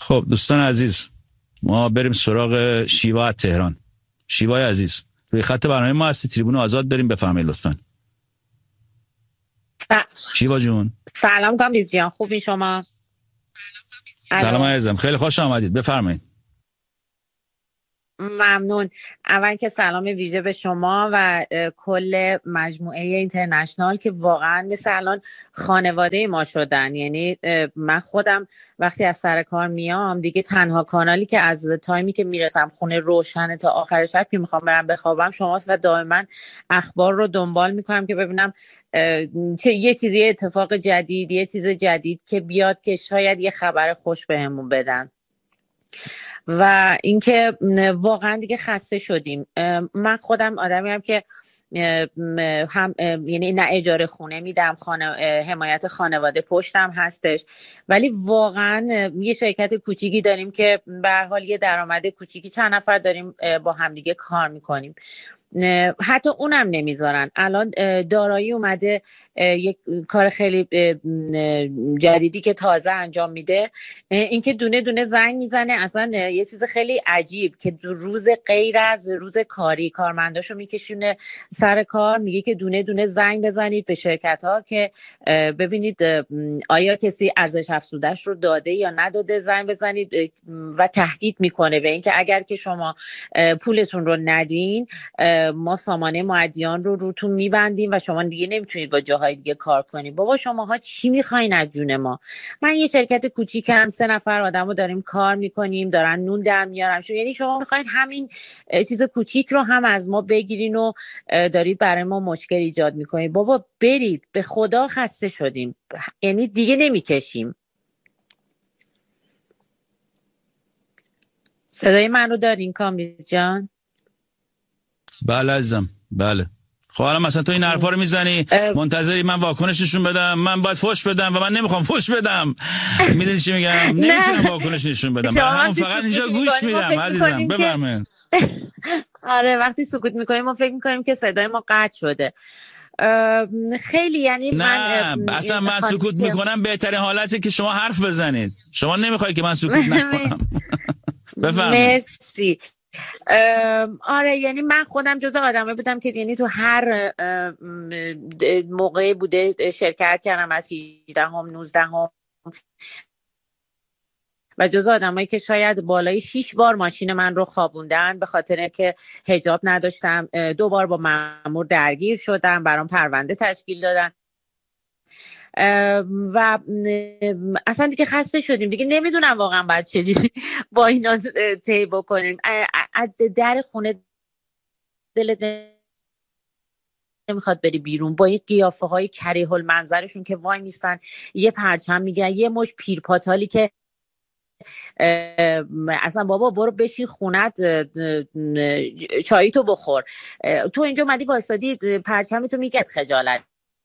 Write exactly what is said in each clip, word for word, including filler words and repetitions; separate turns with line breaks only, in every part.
خب دوستان عزیز، ما بریم سراغ شیوا از تهران. شیوای عزیز روی خط برنامه ما هستی، تریبون آزاد داریم، بفرمایید لطفاً. شیوا جون
سلام کامبیز جان، خوبی شما؟
سلام عزیزم، خیلی خوش آمدید، بفرمایید.
ممنون. اول که سلام ویژه به شما و کل مجموعه اینترنشنال که واقعا مثل الان خانواده ما شدن. یعنی من خودم وقتی از سر کار میام دیگه تنها کانالی که از تایمی که میرسم خونه روشنه تا آخر شب که میخوام برم بخوابم شماست و دائما اخبار رو دنبال میکنم که ببینم چه یه چیزی اتفاق جدید، یه چیز جدید که بیاد که شاید یه خبر خوش بهمون بدن. و اینکه واقعا دیگه خسته شدیم. من خودم آدمیم که هم یعنی نه اجاره خونه میدم، خانه حمایت خانواده پشتم هستش، ولی واقعا یه شرکت کوچیکی داریم که به هر حال یه درآمد کوچیکی، چند نفر داریم با همدیگه کار میکنیم، حتی اونم نمیذارن. الان دارایی اومده یک کار خیلی جدیدی که تازه انجام میده، اینکه دونه دونه زنگ میزنه، اصلا یه چیز خیلی عجیب که روز غیر از روز کاری کارمنداشو میکشونه سر کار، میگه که دونه دونه زنگ بزنید به شرکت ها که ببینید آیا کسی ارزش افزودش رو داده یا نداده، زنگ بزنید و تهدید میکنه به اینکه اگر که شما پولتون رو ندین ما سامانه معدیان رو روتون میبندیم و شما دیگه نمیتونید با جاهای دیگه کار کنید. بابا شماها چی میخواین از جون ما؟ من یه شرکت کوچیکم، سه نفر آدمو داریم کار میکنیم، دارن نون در میارن، یعنی شما میخواین همین چیز کوچیک رو هم از ما بگیرین و دارید برای ما مشکل ایجاد میکنید. بابا برید، به خدا خسته شدیم، یعنی دیگه نمیکشیم. صدای من رو دارین کامبیز جان؟
بله عزیزم، بله. خب حالا مثلا تو این حرفا رو میزنی منتظری من واکنششون بدم، من باید فوش بدم و من نمیخوام فوش بدم. میدونی چی میگم؟ نمیتونم واکنش نشون بدم، من همون فقط اینجا گوش میدم عزیزم. بفرمایید.
آره وقتی سکوت میکنیم ما فکر میکنیم که صدای ما قطع شده. خیلی یعنی
نه
من
اصلا من سکوت میکنم بهترین حالتی که شما حرف بزنید. شما نمیخوای که من سکوت نکنم. بفرمایید.
مرسی. آره یعنی من خودم جزء آدمه بودم که یعنی تو هر موقعی بوده شرکت کردم، از هجدهم نوزدهم و جزء آدمایی که شاید بالای شش بار ماشین من رو خوابوندن به خاطر که حجاب نداشتم. دو بار با مأمور درگیر شدم، برام پرونده تشکیل دادن و اصلا دیگه خسته شدیم دیگه. نمیدونم واقعا باید چجوری با اینا طی بکنیم. از در خونه دلت نمیخواد بری بیرون با این قیافه های کریه المنظرشون که وای میستن یه پرچم میگن، یه مش پیرپاتالی که اصلا بابا برو بشین خونت چایی تو بخور، تو اینجا اومدی وایسادی پرچم تو میگه خجالت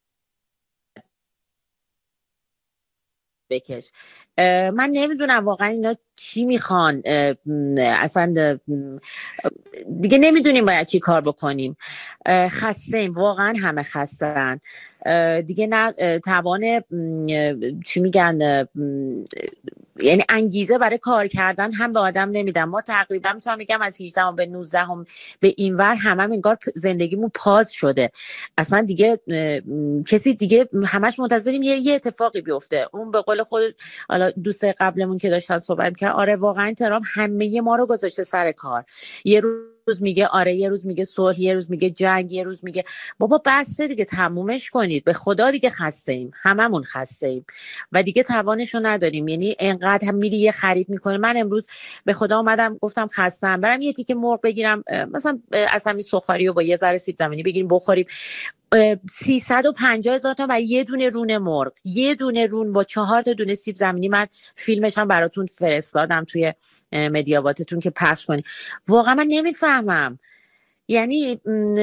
بکش. من نمیدونم واقعا اینا چی میخوان، اصلا دیگه نمیدونیم باید چی کار بکنیم. خسته ایم واقعا، همه خستن دیگه، نه توان چی میگن یعنی انگیزه برای کار کردن هم به آدم نمیدن. ما تقریبا میتونم بگم از هجدهم به نوزدهم به اینور همم انگار زندگیمون پاز شده، اصلا دیگه کسی دیگه همش منتظریم یه, یه اتفاقی بیفته. اون به قول خود حالا دوست قبلمون که داشت صحبت می‌کرد، آره واقعا ترامپ همه ما رو گذاشته سر کار. یه روز میگه آره، یه روز میگه صلح، یه روز میگه جنگ، یه روز میگه بابا بسته دیگه، تمومش کنید. به خدا دیگه خسته ایم، هممون خسته ایم و دیگه توانشو نداریم. یعنی انقدر هم میری یه خرید میکنه. من امروز به خدا اومدم گفتم خستم برم یه تیکه مرغ بگیرم، مثلا از همین سوخاری و با یه ذره سیب زمینی بگیریم بخوریم. سیصد و پنجاه هزار تا و یه دونه رون مرغ، یه دونه رون با چهار تا دونه سیب زمینی. من فیلمش هم براتون فرستادم توی مدیاباتتون که پخش کنی. واقعا من نمیفهمم، یعنی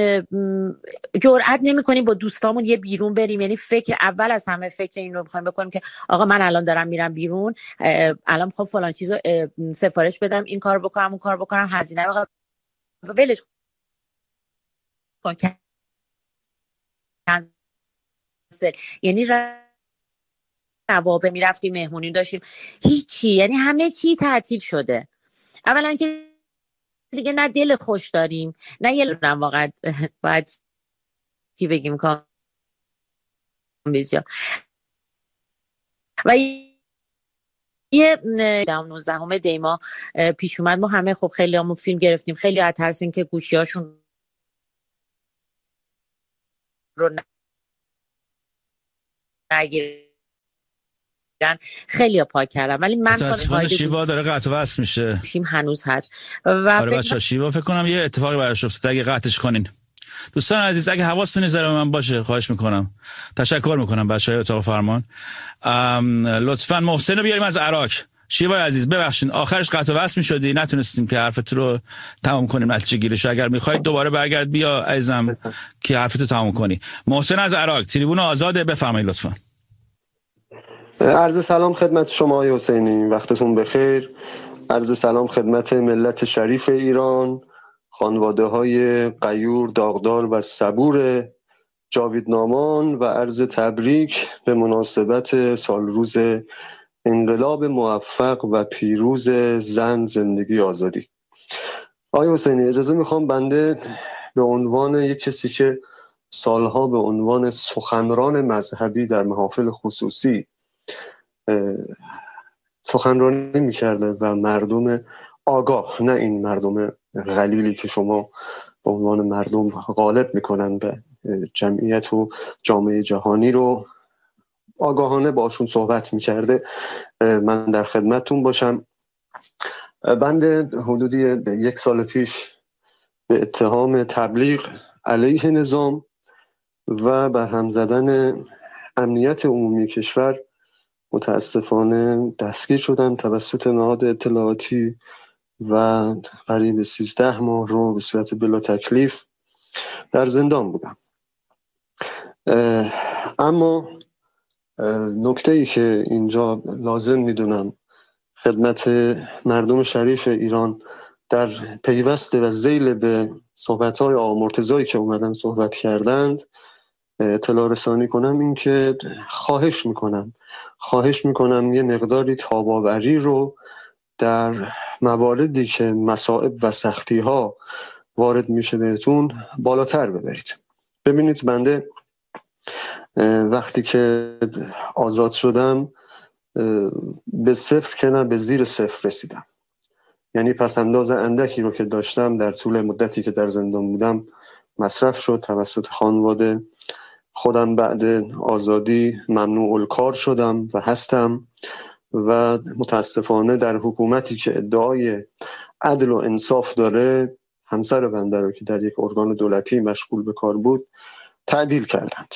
جرئت نمی‌کنیم با دوستامون یه بیرون بریم. یعنی فکر اول از همه فکر این رو می‌خوایم بکنیم که آقا من الان دارم میرم بیرون، الان می‌خوام فلان چیزو سفارش بدم، این کار بکنم اون کار بکنم، هزینه بخوام ولش کن. یعنی نوابه میرفتیم مهمونی داشتیم، هیچی، یعنی همه چی تعطیل شده. اولا که دیگه نه دل خوش داریم نه یه لونم واقعا باید چی بگیم کام بیزیا و یه نوزدهم دی ماه پیش اومد. ما همه خب خیلی همون فیلم گرفتیم، خیلی از ترس این که گوشی هاشون رو نگیرن خیلی ها پاک کردم، ولی من
متاسفانه شیوا داره قطع و وصل میشه،
گوشیم هنوز هست و
آره بچه‌ها شیوا فکر کنم یه اتفاقی براش افتاده، اگه قطعش کنین. دوستان عزیز اگه حواستون یه ذره به من باشه خواهش میکنم، تشکر میکنم بچه‌های اتاق فرمان. لطفاً محسن رو بیاریم از عراق. شیوای عزیز ببخشید آخرش قطع و وصل می‌شدی، نتونستیم که حرفت رو تمام کنیم، نتیجه گیرش. اگر می‌خواید دوباره برگرد بیا عزیزم که حرفتو تمام کنی. محسن از عراق، تریبون آزاده، بفرمایید لطفاً.
عرض سلام خدمت شما آقای حسینی، وقتتون بخیر. عرض سلام خدمت ملت شریف ایران، خانواده‌های غیور، داغدار و صبور جاویدنامان و عرض تبریک به مناسبت سالروز انقلاب موفق و پیروز زن، زندگی، آزادی. آقای حسینی اجازه میخوام بنده به عنوان یک کسی که سالها به عنوان سخنران مذهبی در محافل خصوصی سخنرانی میکرده و مردم آگاه، نه این مردم غلیلی که شما به عنوان مردم غالب میکنن به جمعیت و جامعه جهانی رو، آگاهانه باشون صحبت میکرده، من در خدمتتون باشم. بنده حدودی یک سال پیش به اتهام تبلیغ علیه نظام و برهم زدن امنیت عمومی کشور متاسفانه دستگیر شدم توسط نهاد اطلاعاتی و قریب سیزده ماه رو به صورت بلا تکلیف در زندان بودم. اما نکته‌ای که اینجا لازم میدونم خدمت مردم شریف ایران در پیوسته و ذیل به صحبت‌های آقا مرتضایی که اومدن صحبت کردند اطلاع رسانی کنم، این که خواهش میکنم خواهش میکنم یه مقداری تاباوری رو در مواردی که مصائب و سختی ها وارد میشه بهتون بالاتر ببرید. ببینید بنده وقتی که آزاد شدم به صفر که نه به زیر صفر رسیدم، یعنی پس انداز اندکی رو که داشتم در طول مدتی که در زندان بودم مصرف شد توسط خانواده. خودم بعد آزادی ممنوع الکار شدم و هستم و متاسفانه در حکومتی که ادعای عدل و انصاف داره همسر بنده رو که در یک ارگان دولتی مشغول به کار بود تعدیل کردند.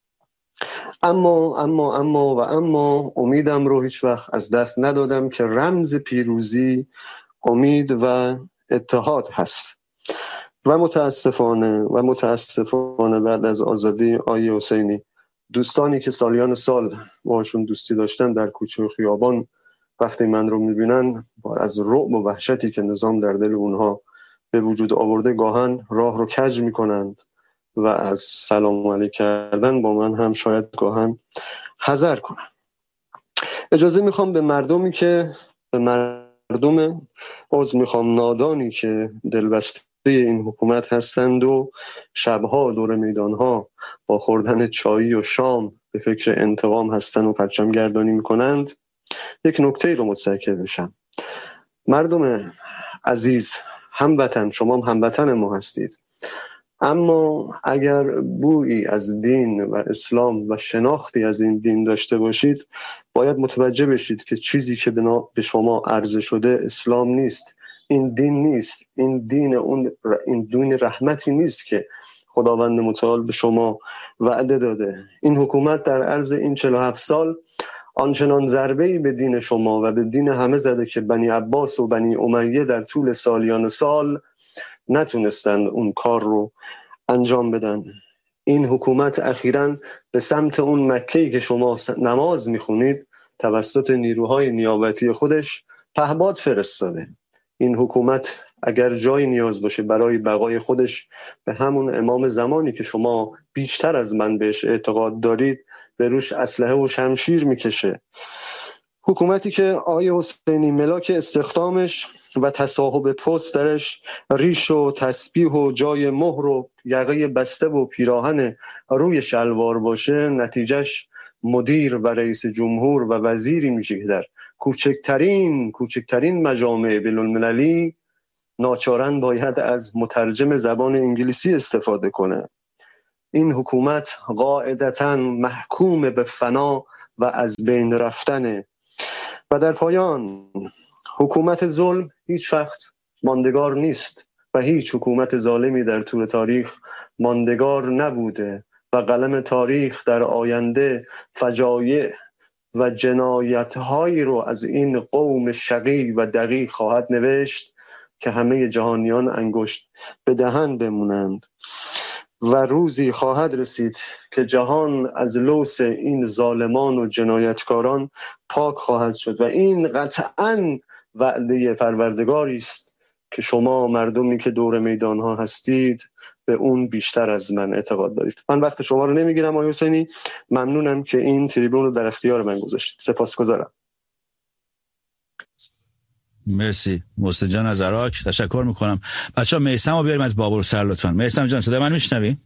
اما اما اما و اما امیدم رو هیچ وقت از دست ندادم که رمز پیروزی امید و اتحاد هست و متاسفانه و متاسفانه بعد از آزادی آیه حسینی دوستانی که سالیان سال باشون دوستی داشتن در کوچه و خیابان وقتی من رو میبینن از رعب و وحشتی که نظام در دل اونها به وجود آورده گاهن راه رو کج میکنند و از سلام علیک کردن با من هم شاید گاهن حذر کنن. اجازه میخوام به مردمی که به مردم عذر میخوام نادانی که دلبسته این حکومت هستند و شبها دور میدانها با خوردن چایی و شام به فکر انتقام هستند و پرچم گردانی میکنند، یک نکته رو متذکر بشم. مردم عزیز، هموطن، شما هم هموطن ما هستید، اما اگر بویی از دین و اسلام و شناختی از این دین داشته باشید باید متوجه بشید که چیزی که به شما عرضه شده اسلام نیست، این دین نیست، این دین اون این دین رحمتی نیست که خداوند متعال به شما وعده داده. این حکومت در عرض این چهل و هفت سال آنچنان ضربه‌ای به دین شما و به دین همه زده که بنی عباس و بنی امیه در طول سالیان سال نتونستند اون کار رو انجام بدن. این حکومت اخیراً به سمت اون مکه‌ای که شما نماز میخونید توسط نیروهای نیابتی خودش پهپاد فرستاده. این حکومت اگر جایی نیاز باشه برای بقای خودش به همون امام زمانی که شما بیشتر از من بهش اعتقاد دارید به روش اسلحه و شمشیر میکشه. حکومتی که آقای حسینی ملاک استخدامش و تصاحب پست درش ریش و تسبیح و جای مهر و یقه بسته و پیراهن روی شلوار باشه، نتیجهش مدیر و رئیس جمهور و وزیری میشه که در کوچکترین کوچکترین مجامع بین‌المللی ناچارن باید از مترجم زبان انگلیسی استفاده کنه. این حکومت قاعدتاً محکوم به فنا و از بین رفتنه. و در پایان، حکومت ظلم هیچ وقت ماندگار نیست و هیچ حکومت ظالمی در طول تاریخ ماندگار نبوده و قلم تاریخ در آینده فجایع و جنایت‌هایی رو از این قوم شقی و دقیق خواهد نوشت که همه جهانیان انگشت به دهن بمونند و روزی خواهد رسید که جهان از لوث این ظالمان و جنایتکاران پاک خواهد شد و این قطعاً وعده پروردگاری است که شما مردمی که دور میدانها هستید به اون بیشتر از من اعتقاد دارید. من وقت شما رو نمیگیرم آقای حسینی، ممنونم که این تریبون رو در اختیار من گذاشتید. سپاسگزارم.
مرسی محسن جان از عراق، تشکر میکنم. بچه‌ها میثم رو بیاریم از بابلسر لطفاً. میثم جان صدای من میشنوی؟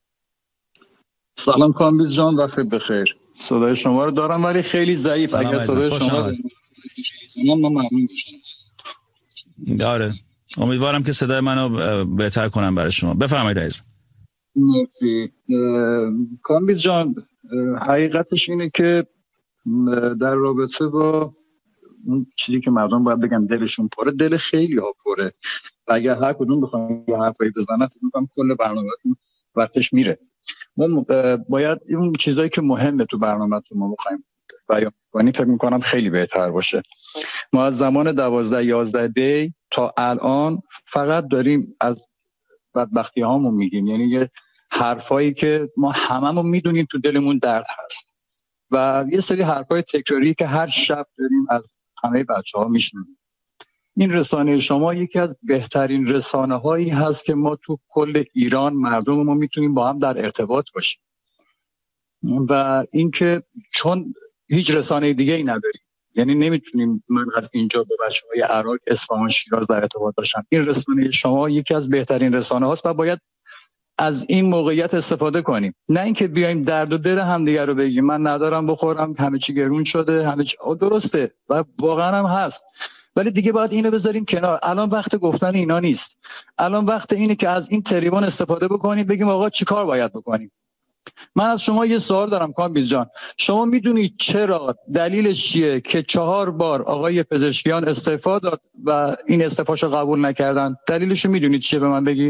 سلام کامبیز جان، وقت بخیر. صدای شما رو دارم ولی خیلی ضعیف. اگر صدای شما رو من ممنون میشم.
داره. امیدوارم که صدای منو بهتر کنم برای شما. بفرمایید عزیز.
مرسی. کامبیز جان، حقیقتش اینه که در رابطه با اون چیزی که مردم باید بگن دلشون پره، دل خیلی ها پره و اگر هر کدوم بخوام یه حرفایی بزنن فکر می‌کنم کل برنامه‌تون وقتش میره. ما باید اون چیزایی که مهمه تو برنامه‌تون ما بخوایم بیان کنیم فکر می‌کنم خیلی بهتر باشه. ما از زمان دوازده یازده دی تا الان فقط داریم از بدبختی هامون میگیم، یعنی یه حرفایی که ما هممون میدونیم تو دلمون درد هست و یه سری حرفای تکراری که هر شب داریم از همه بچه‌ها میشنویم. این رسانه شما یکی از بهترین رسانه هایی هست که ما تو کل ایران مردم ما میتونیم با هم در ارتباط باشیم و اینکه چون هیچ رسانه دیگه ای نداریم، یعنی نمیتونیم من از اینجا با بچه‌های عراق، اصفهان، شیراز در ارتباط باشم. این رسانه شما یکی از بهترین رسانه هاست و باید از این موقعیت استفاده کنیم، نه اینکه بیایم درد و دل همدیگه رو بگیم من ندارم بخورم، همه چی گرون شده، همه چی درسته و واقعا هم هست، ولی دیگه باید اینو بذاریم کنار. الان وقت گفتن اینا نیست. الان وقت اینه که از این تریبون استفاده بکنیم، بگیم آقا چیکار باید بکنیم. من از شما یه سوال دارم کامبیز جان، شما میدونید چرا دلیلش چیه که چهار بار آقای پزشکیان استعفا داد و این استعفاشو قبول نکردن؟ دلیلشو میدونید چیه؟ به من بگید.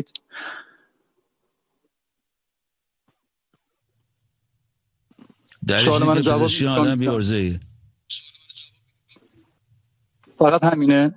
دلیلش اینه که پزشکیان آدم بی‌عرضه‌ایه.
فقط همینه؟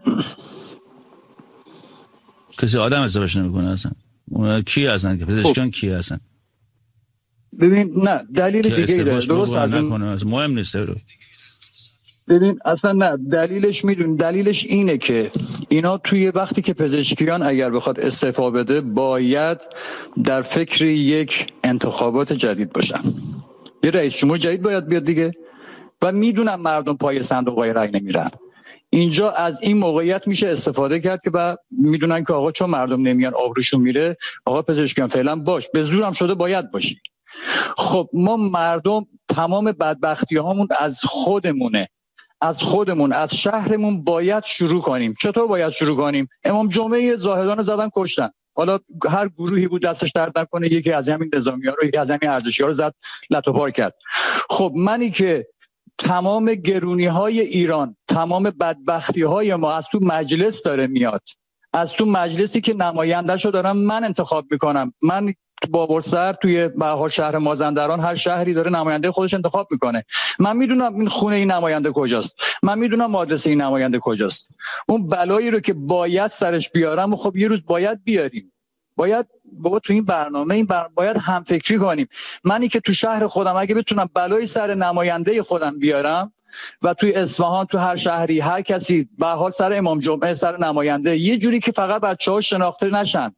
کسی آدم استفاش نمیکنه اصلا. اونا کی هستن که پزشکیان کی هستن؟
ببین نه دلیل دیگه ای داره. درست از
اون مهم نیست.
ببین اصلا نه دلیلش میدون دلیلش اینه که اینا توی وقتی که پزشکیان اگر بخواد استعفا بده باید در فکر یک انتخابات جدید باشن، یه رئیس جمهور جدید باید بیاد دیگه و میدونم مردم پای صندوق‌های رای نمیرن. اینجا از این موقعیت میشه استفاده کرد که بعد میدونن که آقا چون مردم نمیان آبروشون میره، آقا پزشکیان فعلا باش، به زورم شده باید باشی. خب ما مردم تمام بدبختی هامون از خودمونه، از خودمون از شهرمون باید شروع کنیم. چطور باید شروع کنیم؟ امام جمعه زاهدان زدن کشتن، حالا هر گروهی بود دستش درد نکنه، یکی از همین نظامی‌ها رو، یکی از همین ارزشی‌ها رو زد لت و پار کرد. خب منی که تمام گرونی‌های ایران، تمام بدبختی‌های ما از تو مجلس داره میاد، از تو مجلسی که نماینده‌شو دارم من انتخاب میکنم. من بابلسر توی بهار شهر مازندران هر شهری داره نماینده خودش انتخاب میکنه. من میدونم این خونه این نماینده کجاست، من میدونم آدرس این نماینده کجاست. اون بلایی رو که باید سرش بیارم و خب یه روز باید بیاریم. باید بابا تو این برنامه این برنامه باید هم فکری کنیم. منی که تو شهر خودم اگه بتونم بلایی سر نماینده خودم بیارم و توی اصفهان تو هر شهری هر کسی به حال سر امام جمعه سر نماینده، یه جوری که فقط بچه‌ها شناخته نشن،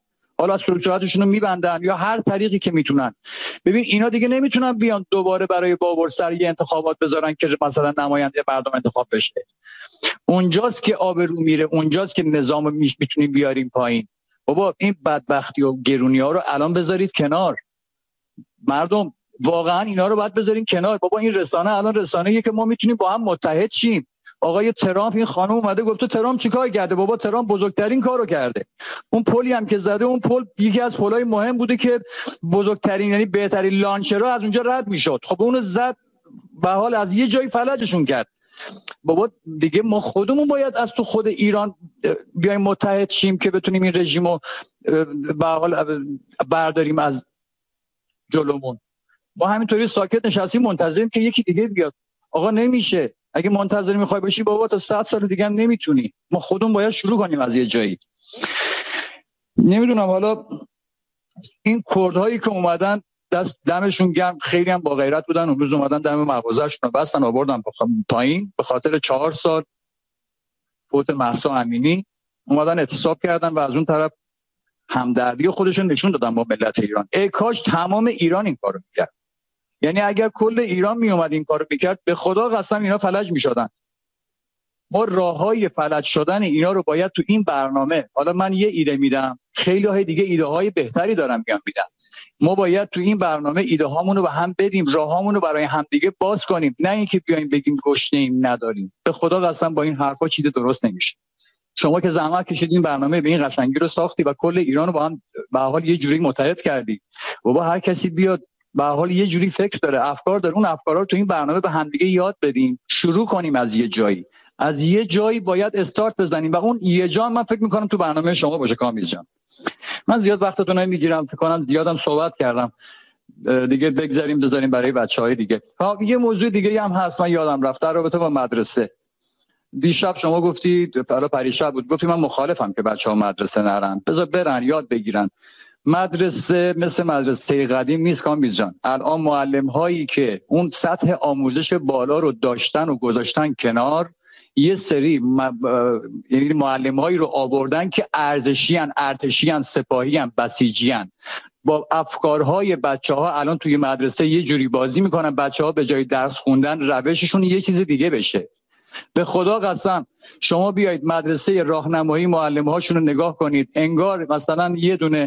حالا صورتشون رو میبندن یا هر طریقی که میتونن. ببین اینا دیگه نمیتونن بیان دوباره برای بابرسر یه انتخابات بذارن که مثلا نماینده مردم انتخاب بشه. اونجاست که آبرو میره، اونجاست که نظام میتونیم بیاریم پایین. بابا این بدبختی و گرونی ها رو الان بذارید کنار. مردم واقعا اینا رو باید بذاریم کنار. بابا این رسانه الان رسانه‌ایه که ما میتونیم با هم متحد شیم. آقای ترامپ، این خانم اومده گفته ترامپ چیکار کرده؟ بابا ترامپ بزرگترین کارو کرده. اون پلی هم که زده، اون پل یکی از پلای مهم بوده که بزرگترین یعنی بهترین لانچرها از اونجا رد میشد. خب اونو زد، به حال از یه جایی فلجشون کرد. بابا دیگه ما خودمون باید از تو خود ایران بیایم متحد شیم که بتونیم این رژیمو به حال برداریم از جلومون. ما همینطوری ساکت نشستیم منتظریم که یکی دیگه بیاد. آقا نمیشه. اگه منتظر میخوای باشی بابا تا صد سال دیگه هم نمیتونی. ما خودمون باید شروع کنیم از یه جایی. نمیدونم حالا این کردهایی که اومدن دست دمشون گرم، خیلی هم با غیرت بودن. اون روز اومدن دم مغازه‌شون رو بستن آوردن پایین به خاطر چهار سال فوت مهسا امینی. اومدن اعتصاب کردن و از اون طرف همدردی خودشون نشون دادن با ملت ایران. ای کاش تمام ایران این کارو میکرد. یعنی اگر کل ایران میومد این کارو میکرد، به خدا قسم اینا فلج میشدن. ما راههای فلج شدن اینا رو باید تو این برنامه، حالا من یه ایده میدم، خیلی های دیگه ایده های بهتری دارم میگم میدم. ما باید تو این برنامه ایده هامون رو به هم بدیم، راهامون رو برای هم دیگه باز کنیم، نه اینکه بیایم بگیم گشنه‌ایم نداریم. به خدا قسم با این حرفا چیز درست نمیشه. شما که زحمت کشیدین برنامه به این قشنگی رو ساختی و کل ایران رو با هم به حال یه جوری متحد کردی. بابا هر کسی بیاد به حال یه جوری فکر داره، افکار داره، اون افکارا رو تو این برنامه به هم دیگه یاد بدیم، شروع کنیم از یه جایی. از یه جایی باید استارت بزنیم و اون یه جا من فکر می‌کنم تو برنامه شما باشه کامبیز جان. من زیاد وقتتون نمیگیرم، فکر کنم زیادم صحبت کردم. دیگه بگذاریم بذاریم برای بچهای دیگه. یه موضوع دیگه هم هست من یادم رفت در رابطه با مدرسه. دیشب شما گفتی، حالا پریشب بود، گفتی من مخالفم که بچه‌ها مدرسه نرن. بذار برن یاد بگیرن. مدرسه مثل مدرسه قدیم نیست کامبیز جان. الان معلم هایی که اون سطح آموزش بالا رو داشتن و گذاشتن کنار، یه سری م... یعنی معلم هایی رو آوردن که ارزشی ان، ارتشی ان، سپاهی ان، بسیجی ان. با افکارهای بچه ها الان توی مدرسه یه جوری بازی میکنن بچه ها به جای درس خوندن روششون یه چیز دیگه بشه. به خدا قسم شما بیایید مدرسه راهنمایی معلم هاشون رو نگاه کنید، انگار مثلا یه دونه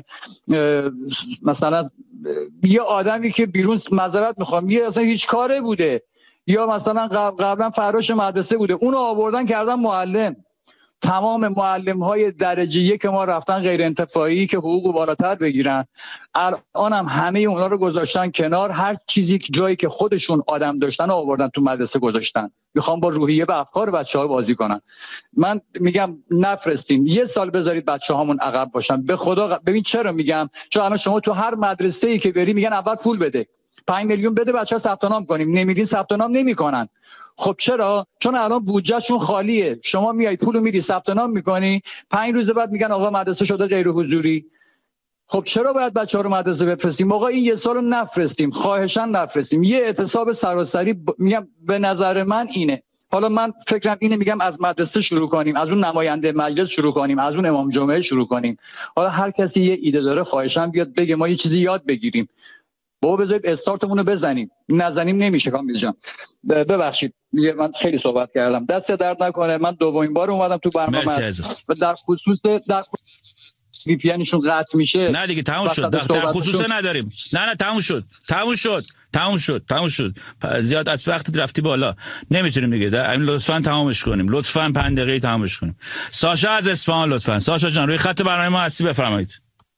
مثلا یه آدمی که بیرون معذرت میخوام یه اصلا هیچ کاره بوده یا مثلا قبلا فراش مدرسه بوده، اونو آوردن کردن معلم. تمام معلم های درجه یک ما رفتن غیر انتفاعی که حقوق بالاتر بگیرن. الان هم همه اونا رو گذاشتن کنار، هر چیزی که جایی که خودشون آدم داشتن آوردن تو مدرسه گذاشتن. میخوام با روحیه و افکار بچه‌ها بازی کنن. من میگم نفرستیم، یه سال بذارید بچه‌هامون عقب باشن. به خدا ببین چرا میگم، چون الان شما تو هر مدرسه‌ای که بری میگن اول پول بده، پنج میلیون بده بچه‌ها ثبت نام کنیم، نمیدین ثبت نام نمیکنن. خب چرا؟ چون الان بودجهشون خالیه. شما میای پولو میدی ثبت نام میکنی، پنج روز بعد میگن آقا مدرسه شده غیر حضوری. خب چرا باید بچه‌ها رو مدرسه بفرستیم؟ آقا این یه سالو نفرستیم، خواهشاً نفرستیم. یه اعتصاب سراسری ب... میگم به نظر من اینه. حالا من فکرم اینه، میگم از مدرسه شروع کنیم، از اون نماینده مجلس شروع کنیم، از اون امام جمعه شروع کنیم. حالا هر کسی یه ایده داره خواهشاً بیاد بگه ما یه چیزی یاد بگیریم. بابا بذارید استارتمون رو بزنیم، نزنیم نمیشه کامبیز جان. ببخشید من خیلی صحبت کردم، دست درد نکنه. من دومین بار اومدم تو برنامه و در خصوص در وی پی انشون قطع میشه.
نه دیگه تموم شد، در, در خصوص نداریم. نه نه تموم شد تموم شد تموم شد تموم شد زیاد از وقت رفتی بالا، نمیتونیم دیگه. در لطفاً تمامش کنیم، لطفاً پنج دقیقه تمامش کنیم. ساشا از اصفهان لطفاً. ساشا جان روی خط برنامه ما هستی، بفرمایید.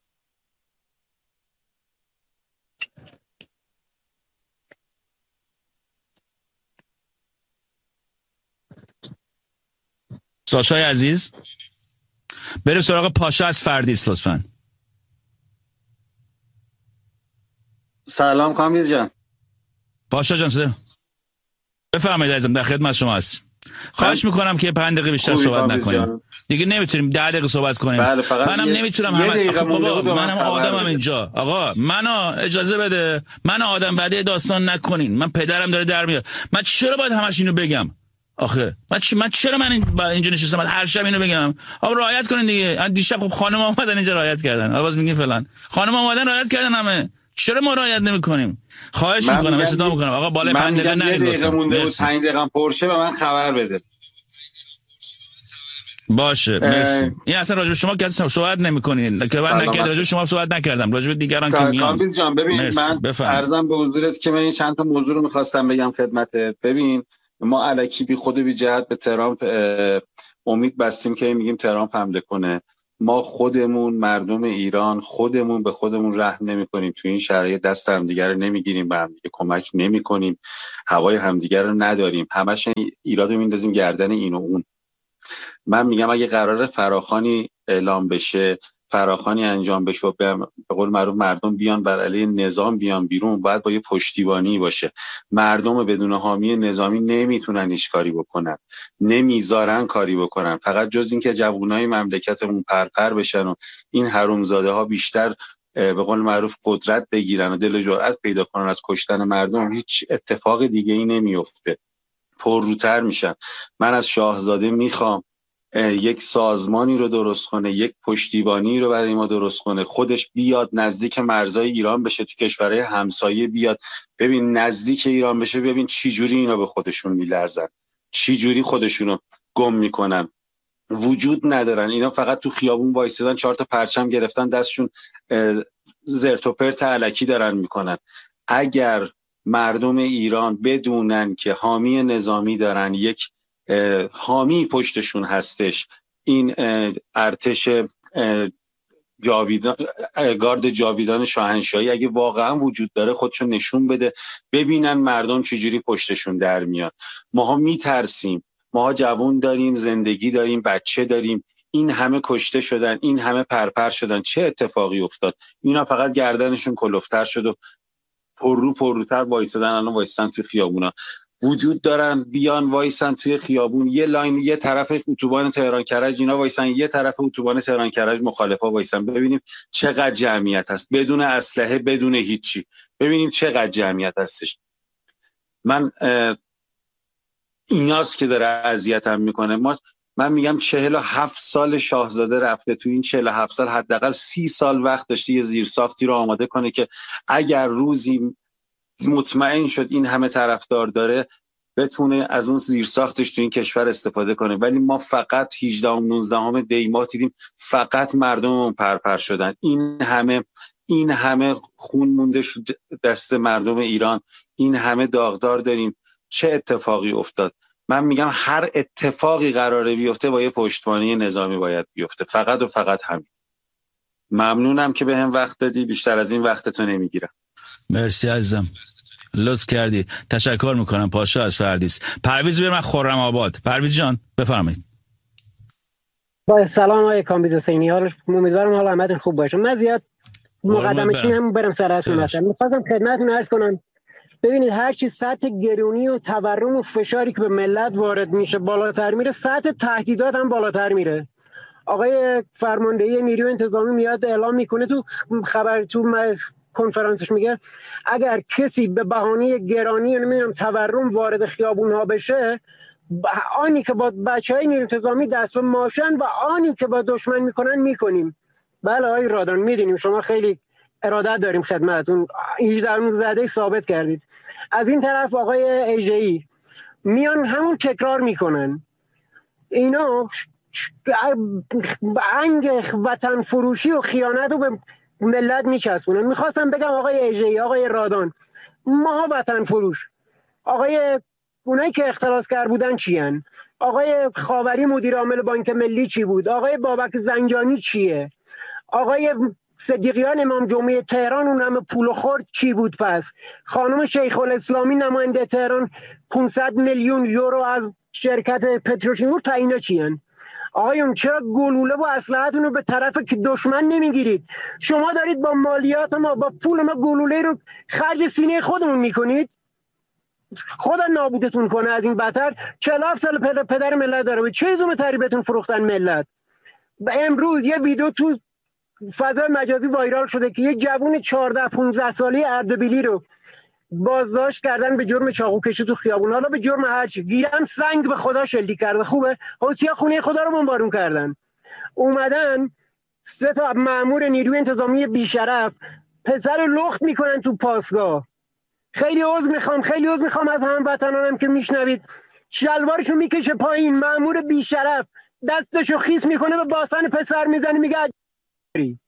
ساشای عزیز بریم سراغ پاشا از فردیس لطفاً.
سلام کامبیز جان.
پاشا جان سلام، بفرمایید عزیزم، در خدمت شما هست. خواهش میکنم که پنج دقیقه بیشتر صحبت نکنیم دیگه، نمیتونیم ده دقیقه صحبت کنیم.
بله
منم نمیتونم همه خب بابا منم آدمم اینجا. آقا منو اجازه بده، من آدم بعده داستان نکنین. من پدرم داره در میاد، من چرا باید همش اینو بگم؟ آخه من چی من چرا من با اینجا نشستم هر شب اینو بگم آقا رعایت کنین دیگه. دیشب خب خانم اومدن اینجا رعایت کردن، حالا باز میگین فلان. خانم اومدن رعایت کردن همه، چرا ما رعایت نمی‌کنیم؟ خواهش می‌کنم، استدعا می‌کنم آقا بالای پنج دقیقه نرید لطفا.
مونده بود پنج دقیقه پرشه به من خبر بده.
باشه مرسی. این اصلا راجع به شما کسی صحبت نمی‌کنین که من نکرد، راجع به شما صحبت نکردم، راجع به دیگران که میان.
کامبیز جان ببین مرسی. من عرضم به حضورت که من این چند تا موضوع رو می‌خواستم بگم خدمتت. ببین ما الکی بی خود و بی جهت به ترامپ امید بستیم که میگیم ترامپ حمله کنه. ما خودمون مردم ایران خودمون به خودمون رحم نمی‌کنیم، تو این شرایط دست همدیگه رو نمیگیریم، به همدیگه کمک نمی‌کنیم، هوای همدیگه رو نداریم، همش ایراد رو میندازیم گردن این و اون. من میگم اگه قرار فراخوانی اعلام بشه، فراخوانی انجام بشه و به قول معروف مردم بیان بر علیه نظام بیان بیرون، باید با یه پشتیبانی باشه. مردم بدون حامی نظامی نمیتونن هیچ کاری بکنن، نمیذارن کاری بکنن، فقط جز اینکه جوونای مملکتمون پرپر بشن و این حرومزاده ها بیشتر به قول معروف قدرت بگیرن و دل و جرأت پیدا کنن از کشتن مردم، هیچ اتفاق دیگه ای نمیفته، پرروتر میشن. من از شاهزاده میخوام یک سازمانی رو درست کنه، یک پشتیبانی رو برای ما درست کنه، خودش بیاد نزدیک مرزهای ایران بشه، تو کشورهای همسایه بیاد، ببین نزدیک ایران بشه، ببین چی جوری اینا به خودشون میلرزن، چی جوری خودشونو گم میکنن، وجود ندارن. اینا فقط تو خیابون وایسادن، چهار تا پرچم گرفتن دستشون، زرت و پرت الکی دارن میکنن. اگر مردم ایران بدونن که حامی نظامی دارن، یک حامی پشتشون هستش، این ارتش جاویدان، گارد جاویدان شاهنشاهی اگه واقعا وجود داره خودشو نشون بده، ببینن مردم چجوری پشتشون در میاد. ماها میترسیم، ماها جوان داریم، زندگی داریم، بچه داریم، این همه کشته شدن، این همه پرپر شدن، چه اتفاقی افتاد؟ اینا فقط گردنشون کلفتر شد و پررو پرروتر وایسادن، الان وایسادن توی خیابونا. وجود دارن بیان وایسن توی خیابون، یه لاین یه طرف اتوبان تهران کرج اینا وایسن، یه طرف اتوبان تهران کرج مخالفا وایسن، ببینیم چقدر جمعیت هست بدون اسلحه بدون هیچی، ببینیم چقدر جمعیت هستش. من ایناست که داره اذیتم میکنه. ما من میگم چهل و هفت سال شاهزاده رفته، تو این چهل و هفت سال حداقل سی سال وقت داشته یه زیرساختی رو آماده کنه که اگر روزی مطمئن شد این همه طرفدار داره بتونه از اون زیرساختش تو این کشور استفاده کنه. ولی ما فقط هجده و نوزده دی ماه دیدیم فقط مردممون پرپر شدن، این همه این همه خون مونده شد دست مردم ایران، این همه داغدار داریم، چه اتفاقی افتاد؟ من میگم هر اتفاقی قراره بیفته با یه پشتوانه نظامی باید بیفته، فقط و فقط همین. ممنونم که به هم وقت دادی، بیشتر از این وقتتو نمیگیرم.
مرسی عزیزم، لطف کردی، تشکر میکنم. پاشا از فردیس. پرویز برم خرم آباد. پرویز جان بفرمایید.
با سلام آقای کامبیز حسینی، حال امیدوارم حال همتون خوب باشه. من زیاد مقدمه‌اش نمی‌کنم، برم سر اصل مثلا می‌خواستم خدمتتون عرض کنم، ببینید هر چی سطح گرونی و تورم و فشاری که به ملت وارد میشه بالاتر میره، سطح تهدیدات هم بالاتر میره. آقای فرماندهی نیروی انتظامی میاد اعلام میکنه تو خبر تو کنفرانسش، میگه اگر کسی به بهانه گرانی نمیدونم تورم وارد خیابون ها بشه، آنی که با بچهای نیروی انتظامی دست به ماشن و آنی که با دشمن میکنن میکنیم. بله آقای رادان میدونیم شما خیلی ارادت داریم خدمتتون، هجده نوزده ثابت کردید. از این طرف آقای ایجه‌ای میان همون تکرار میکنن، اینا انگ وطن فروشی و خیانت رو به ملت میچسبونن. میخواستم بگم آقای ایجه‌ای، آقای رادان، ما وطن فروش، آقای اونایی که اختلاس کرد بودن چی هن؟ آقای خاوری مدیر عامل بانک ملی چی بود؟ آقای بابک زنجانی چیه؟ آقای صدیقیان امام جمعه تهران اون همه پول خورد چی بود؟ پس خانم شیخ الاسلامی نماینده تهران پانصد میلیون یورو از شرکت پتروشیمور تا اینا چی هن؟ آقایون چرا گلوله و اسلحه‌تون رو به طرف که دشمن نمیگیرید؟ شما دارید با مالیات ما با پول ما گلوله رو خرج سینه خودمون میکنید، خدا نابودتون کنه. از این بدتر چهل و هفت سال پدر, پدر ملت داره، چه زوم تری بهتون فروختن ملت. و امروز یه ویدیو تو فضای مجازی وایرال شده که یه جوون چهارده پانزده ساله اردبیلی رو بازداشت کردن به جرم چاقو کشی تو خیابون، حالا به جرم هرچی، گیرم سنگ به خدا شلیک کرده. خوبه حوثی‌ها خونه خدا رو بمبارون کردن، اومدن سه تا مأمور نیروی انتظامی بیشرف پسر لخت میکنن تو پاسگاه. خیلی عذر میخوام خیلی عذر میخوام از هموطنانم که میشنوید، شلوارشو میکشه پایین، مأمور بیشرف دستشو خیس میکنه به باسن پسر میزنه، میگه عجبی.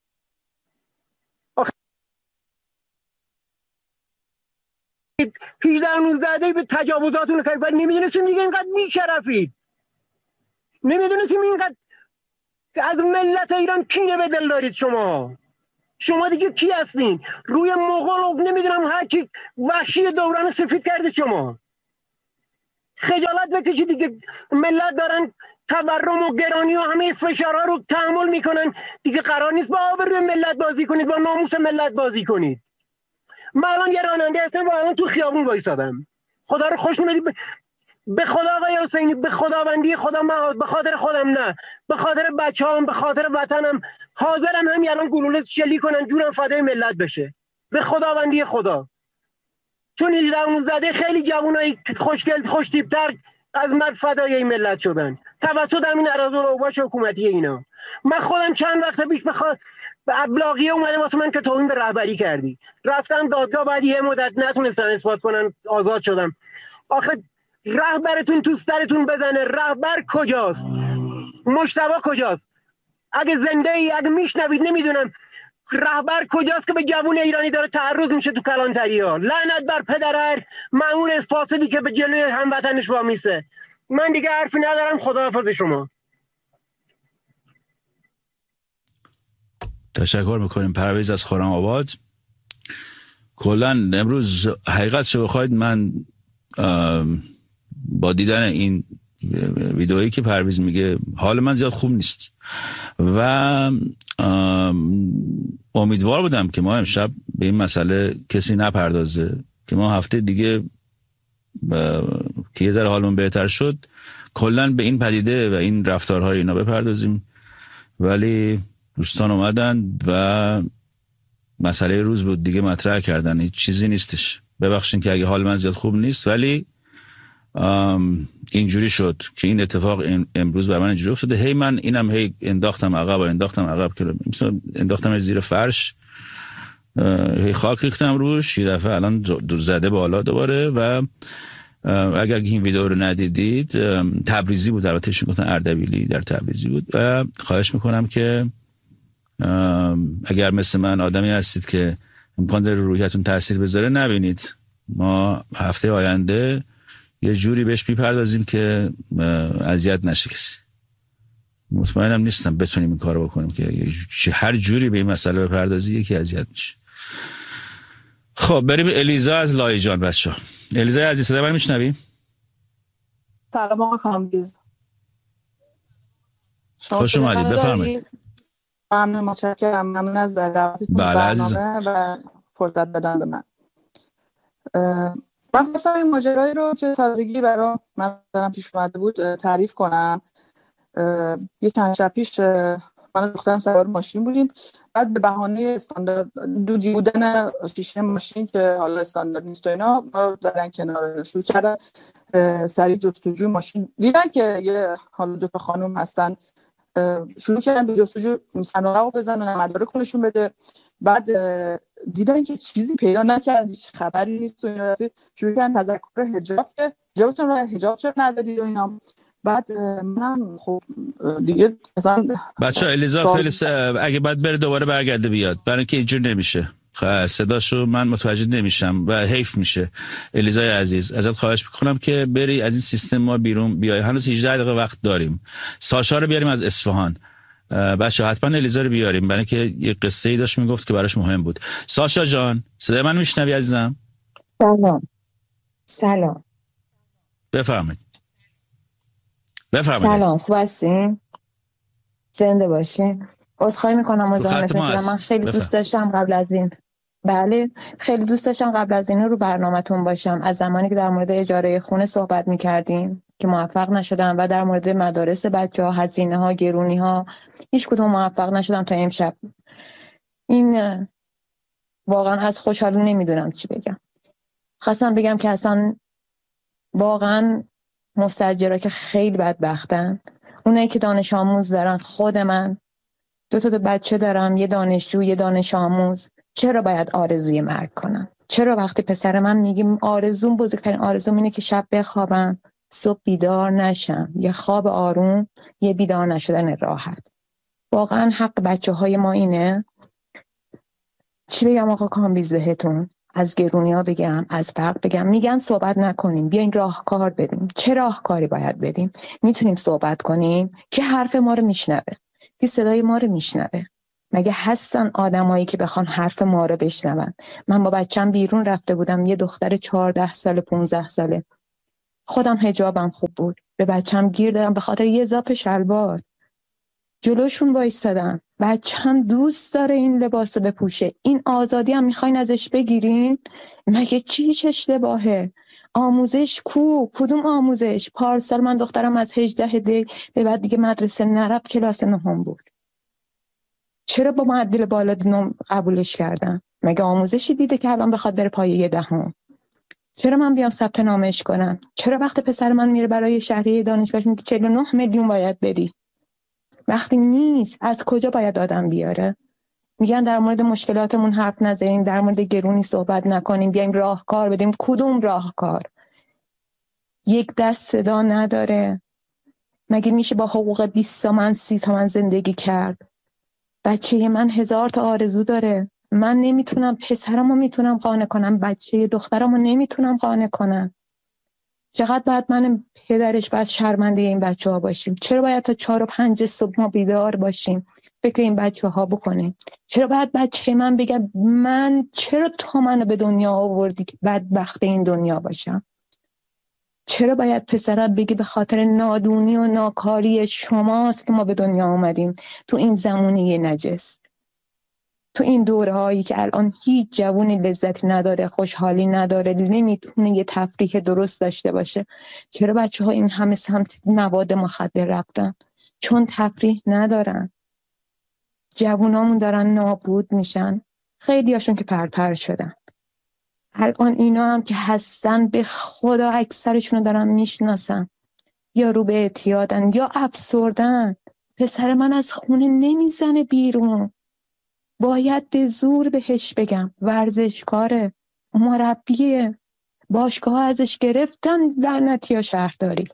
هجده نوزده دی به تجاوزاتون رو کردید، نمیدونستیم دیگه اینقدر بیشرفید، نمیدونستیم اینقدر از ملت ایران کینه به دل دارید. شما شما دیگه کی هستین؟ روی مغول نمیدونم هر چی وحشی دوران سفید کرده. شما خجالت بکشید دیگه. ملت دارن تورم و گرانی و همه فشارها رو تحمل میکنن دیگه، قرار نیست با آبروی ملت بازی کنید، با ناموس ملت بازی کنید. من الان یه راننده هستم و الان تو خیابون وایسادم، خدا رو خوش نمیدید. به خدا آقای حسینی، به خداوندی خدا، من به خاطر خودم نه، به خاطر بچه‌ام، به خاطر وطنم حاضرم همین الان گلوله شلیک کنن جونم فدای ملت بشه، به خداوندی خدا. چون هجده نوزده خیلی جوانای خوشگل خوش تیپ‌تر از من فدای این ملت شدن توسط همین اراذل اوباش حکومتی اینا. من خودم چند وقت پیش بخواد به ابلاغیه اومده واسه من که توهین به رهبری کردی، رفتم دادگاه، بعد یه مدت نتونستن اثبات کنن، آزاد شدم. آخه رهبرتون تو سرتون بزنه، رهبر کجاست؟ مجتبی کجاست؟ اگه زنده ای، اگه میشنوید، نمیدونم رهبر کجاست که به جوون ایرانی داره تعرض میشه تو کلانتری‌ها؟ لعنت بر پدر هر مأمور فاسدی که به جلوی هموطنش وامیسه. من دیگه حرفی ندارم، خداحافظ شما.
تشکر میکنیم پرویز از خرم آباد. کلا امروز حقیقت شو بخواید، من با دیدن این ویدئویی که پرویز میگه حال من زیاد خوب نیست و امیدوار بودم که ما امشب به این مسئله کسی نپردازه، که ما هفته دیگه که یه ذره حالمون بهتر شد کلا به این پدیده و این رفتارهای اینا بپردازیم، ولی دوستان اومدن و مسئله روز بود دیگه مطرح کردن، هیچ چیزی نیستش. ببخشین که اگه حال من زیاد خوب نیست، ولی اینجوری شد که این اتفاق امروز بر من اینجوری افتاده. هی من اینم هی انداختم عقب و انداختم عقب که مثلا انداختم زیر فرش، هی خاک ریختم روش، یه دفعه الان دو زده بالا دوباره. و اگر این ویدیو رو ندیدید، تبریزی بود، البته ایشون گفتن اردبیلی، در تبریزی بود. و خواهش میکنم که اگر مثل من آدمی هستید که امکان داره روحیتون تاثیر بذاره، نبینید. ما هفته آینده یه جوری بهش میپردازیم که اذیت نشه کسی. مطمئنم نیستم بتونیم این کارو بکنیم که هر جوری به این مسئله بپردازی یکی اذیت میشه. خب بریم الیزا از لایجان. بچه‌ها الیزا عزیز صدا من میشنوی؟
سلام آقا کامبیز،
خوش اومدید، بفرمایید.
ممنون، متشکرم، ممنون از دعوتتون به برنامه و فرصت دادن به من. من خواستم این ماجرایی رو که تازگی برای من دارم پیش اومده بود تعریف کنم. یه چند شب پیش من دخترم سوار ماشین بودیم، بعد به بهانه استاندارد دودی بودن شیشه ماشین که حالا استاندارد نیست و اینا، ما زدن کنار، شروع کردن سریع جستجوی ماشین. دیدن که یه حالا دو تا خانم هستن، شروع کردن به جستجو، صندوقو بزنن، مدارک نشون بده. بعد دیدن که چیزی پیدا نکردن، هیچ خبری نیست و اینا. شروع کردن تذکر حجاب، که حجابتون رو حجاب چرا ندادید و اینا. بعد منم خب دیگه مثلا
بچه الیزا خیلی س... اگه بعد بره دوباره برگرده بیاد، برای اینکه اینجور نمیشه، صداشو من متوجه نمیشم و حیف میشه. الیزای عزیز ازت خواهش میکنم که بری از این سیستم ما بیرون بیای، هنوز هجده دقیقه وقت داریم. ساشا رو بیاریم از اصفهان. بچه حتما الیزا رو بیاریم، برای اینکه یه قصه ای داشت میگفت که براش مهم بود. ساشا جان صدای من میشنوی عزیزم؟
سلام. سلام.
بفرمایید. بفرمایید.
سلام، خوب هستین؟ زنده باشین. عذرخواهی میکنم مزاحمتون شدم. من خیلی بفرم. دوست داشتم قبل از این بله خیلی دوست داشتم قبل از این رو برنامه‌تون باشم. از زمانی که در مورد اجاره خونه صحبت میکردیم که موفق نشدم و در مورد مدارس بچه‌ها، هزینه‌ها، گرونی‌ها، هیچ کدوم موفق نشدم تا امشب. این واقعا از خوشحالی نمیدونم چی بگم. خواستم بگم که اصلا واقعا مستاجرها که خیلی بدبختن، اونایی که دانش آموز دارن، خود من دو تا دو بچه دارم، یه دانشجو یه دانش آموز، چرا باید آرزوی مرگ کنم؟ چرا وقتی پسر من میگیم آرزوم، بزرگترین آرزوم اینه که شب بخوابم صبح بیدار نشم، یه خواب آروم، یه بیدار نشدن راحت. واقعا حق بچه های ما اینه. چی بگم آقا کامبیز بهتون؟ از گرونی ها بگم، از فرق بگم؟ میگن صحبت نکنیم، بیاین راهکار بدیم. چه راهکاری باید بدیم؟ میتونیم صحبت کنیم که حرف ما رو میشنوه، که صدای ما رو میشنوه. مگه هستن آدمایی که بخوان حرف ما رو بشنون؟ من با بچم بیرون رفته بودم، یه دختر چهارده ساله پونزده ساله، خودم حجابم خوب بود، به بچم گیر دادم به خاطر یه زاپ شلوار، جلوشون وایسادم. بچم دوست داره این لباس بپوشه، این آزادی هم میخواین ازش بگیرین؟ مگه چیش اشتباهه؟ آموزش کو؟ کدوم آموزش؟ پارسال من دخترم از هجده دی به بعد دیگه مدرسه نرفت، کلاس نهم بود. چرا با معدل بالا نم قبولش کردن؟ مگه آموزشی دیده که الان بخواد بره پایه دهم؟ چرا من بیام ثبت نامش کنم؟ چرا وقت پسر من میره برای شهریه دانشگاهش میگه چهل و نه میلیون باید بدی؟ وقتی نیست از کجا باید آدم بیاره؟ میگن در مورد مشکلاتمون حرف نزنیم، در مورد گرونی صحبت نکنیم، بیایم راهکار بدیم. کدوم راهکار؟ یک دست صدا نداره. مگه میشه با حقوق بیست تومن سی تومن زندگی کرد؟ بچه من هزار تا آرزو داره، من نمیتونم پسرمو میتونم قانع کنم، بچه دخترمو نمیتونم قانع کنم. چقدر باید من پدرش باید شرمنده این بچه ها باشیم؟ چرا باید تا چهار و پنج صبح ما بیدار باشیم فکر این بچه ها بکنیم؟ چرا باید بچه من بگه من چرا تو منو به دنیا آوردی که بدبخت این دنیا باشم؟ چرا باید پسرم بگه به خاطر نادونی و ناکاری شماست که ما به دنیا آمدیم تو این زمونه نجس، تو این دوره هایی که الان هیچ جوونی لذتی نداره، خوشحالی نداره، نمیتونه یه تفریح درست داشته باشه؟ چرا بچه ها این همه سمت مواد مخدر رفتن؟ چون تفریح ندارن. جوونامون دارن نابود میشن، خیلی هاشون که پرپر شدن. الان اینا هم که هستن به خدا اکثرشون رو دارن میشناسن، یا رو به اعتیادن یا افسردن. پسر من از خونه نمیزنه بیرون، باید به زور بهش بگم ورزشکاره، مربیه، باشگاه ازش گرفتن، لعنتی یا شهرداری.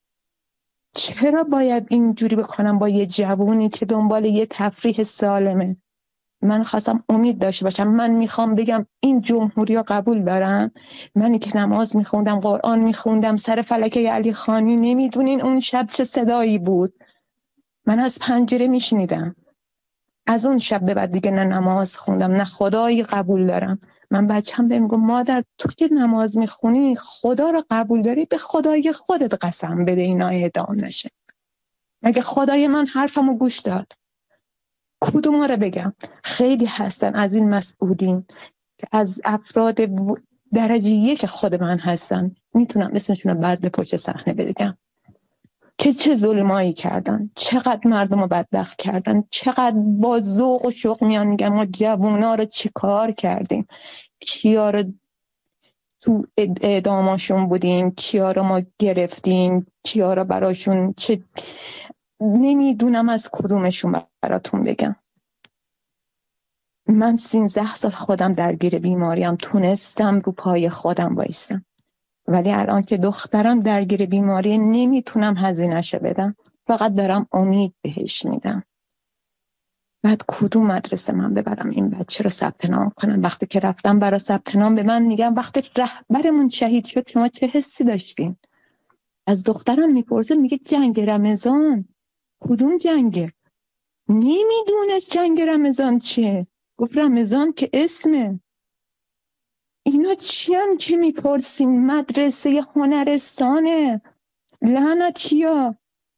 چرا باید اینجوری بکنم با یه جوونی که دنبال یه تفریح سالمه؟ من خواستم امید داشته باشم. من میخوام بگم این جمهوری ها قبول دارم. منی که نماز میخوندم، قرآن میخوندم سر فلکه علی خانی، نمیدونین اون شب چه صدایی بود؟ من از پنجره میشنیدم. از اون شب به بعد دیگه نه نماز خوندم نه خدایی قبول دارم. من بچه‌م بهم گفت مادر تو که نماز میخونی خدا رو قبول داری، به خدای خودت قسم بده اینا اعدام نشه. مگه خدای من حرفمو گوش داد؟ کدوم رو بگم؟ خیلی هستن از این مسئولین که از افراد درجه یک خود من هستن، میتونم اسمشون رو بعد به پشت صحنه بگم که چه ظلمایی کردن، چقدر مردم رو بدبخت کردن، چقدر با ذوق و شوق میان میگن ما جوونا رو چی کار کردیم، کیا رو تو اعداماشون بودیم، کیا رو ما گرفتیم، کیا رو براشون چه، نمیدونم از کدومشون براتون بگم. من سیزده سال خودم درگیر بیماریم، تونستم رو پای خودم بایستم، ولی الان که دخترم درگیر بیماری نمیتونم هزینه‌شو بدم، فقط دارم امید بهش میدم. بعد کدوم مدرسه من ببرم این بچه رو ثبت نام کنم؟ وقتی که رفتم برای ثبت نام به من میگم وقتی رهبرمون شهید شد شما چه حسی داشتین؟ از دخترم میپرسه میگه جنگ رمضان. کدوم جنگه؟ نمیدونست جنگ رمضان چیه. گفت رمضان که اسمه. اینا چیان که میپرسین؟ مدرسه هنرستانه، لعنتیا.